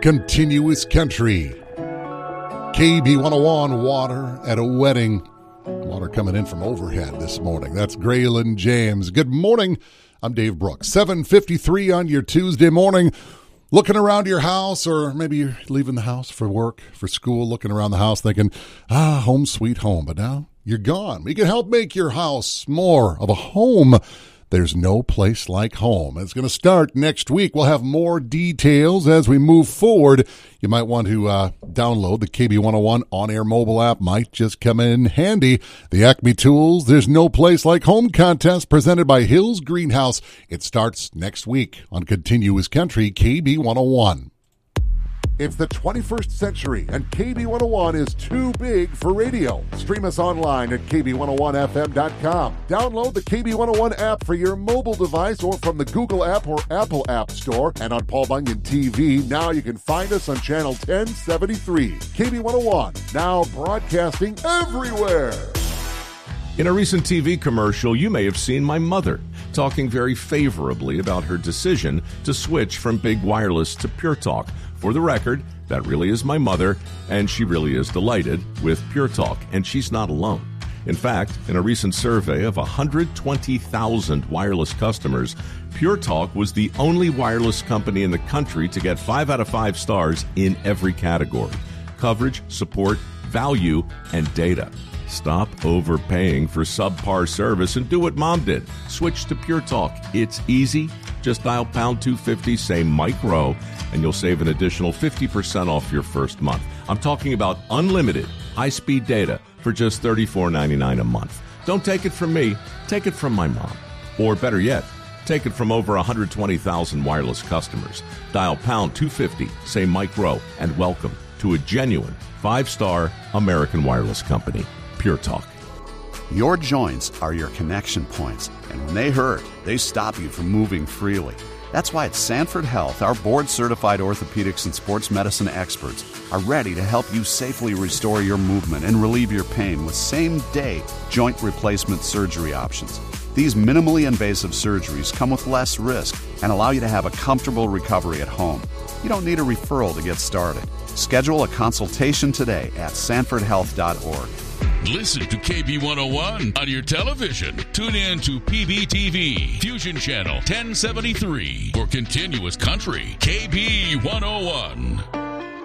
Continuous Country. KB 101, water at a wedding. Water coming in from overhead this morning. That's Graylin James. Good morning. I'm Dave Brooks. 7:53 on your Tuesday morning. Looking around your house, or maybe you're leaving the house for work, for school, looking around the house thinking, home sweet home. But now you're gone. We can help make your house more of a home. There's no place like home. It's going to start next week. We'll have more details as we move forward. You might want to download the KB 101 on-air mobile app. Might just come in handy. The Acme Tools There's No Place Like Home contest presented by Hills Greenhouse. It starts next week on Continuous Country KB 101. It's the 21st century, and KB 101 is too big for radio. Stream us online at KB101FM.com. Download the KB 101 app for your mobile device or from the Google app or Apple App Store. And on Paul Bunyan TV, now you can find us on channel 1073. KB 101, now broadcasting everywhere. In a recent TV commercial, you may have seen my mother talking very favorably about her decision to switch from Big Wireless to Pure Talk. For the record, that really is my mother, and she really is delighted with Pure Talk, and she's not alone. In fact, in a recent survey of 120,000 wireless customers, Pure Talk was the only wireless company in the country to get 5 out of 5 stars in every category: coverage, support, value, and data. Stop overpaying for subpar service and do what Mom did. Switch to Pure Talk. It's easy. Just dial pound 250, say Mike Rowe, and you'll save an additional 50% off your first month. I'm talking about unlimited high-speed data for just $34.99 a month. Don't take it from me. Take it from my mom. Or better yet, take it from over 120,000 wireless customers. Dial pound 250, say Mike Rowe, and welcome to a genuine 5-star American wireless company, Pure Talk. Your joints are your connection points, and when they hurt, they stop you from moving freely. That's why at Sanford Health, our board-certified orthopedics and sports medicine experts are ready to help you safely restore your movement and relieve your pain with same-day joint replacement surgery options. These minimally invasive surgeries come with less risk and allow you to have a comfortable recovery at home. You don't need a referral to get started. Schedule a consultation today at sanfordhealth.org. Listen to KB 101 on your television. Tune in to PBTV, Fusion Channel 1073 for Continuous Country, KB 101.